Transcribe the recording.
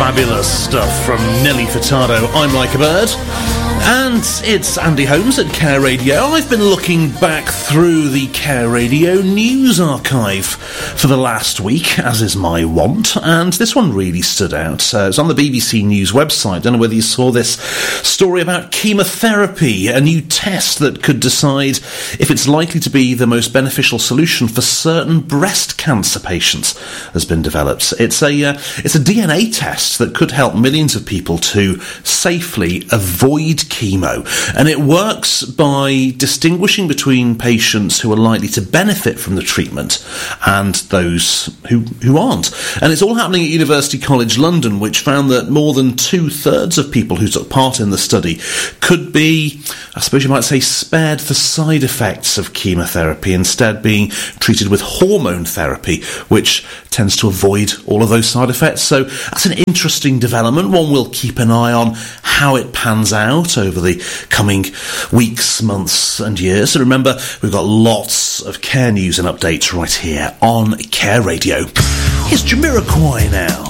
Fabulous stuff from Nelly Furtado. I'm Like a Bird. And it's Andy Holmes at Care Radio. I've been looking back through the Care Radio news archive for the last week, as is my wont, and this one really stood out. It's on the BBC News website. I don't know whether you saw this story about chemotherapy, a new test that could decide if it's likely to be the most beneficial solution for certain breast cancer patients has been developed. It's a DNA test that could help millions of people to safely avoid chemo, and it works by distinguishing between patients who are likely to benefit from the treatment and those who aren't. And it's all happening at University College London, which found that more than 2/3 of people who took part in the study could be, I suppose you might say, spared the side effects of chemotherapy, instead being treated with hormone therapy, which tends to avoid all of those side effects. So that's an interesting development. One we'll keep an eye on how it pans out over the coming weeks, months and years. So remember, we've got lots of care news and updates right here on Care Radio. Here's Jamiroquai now.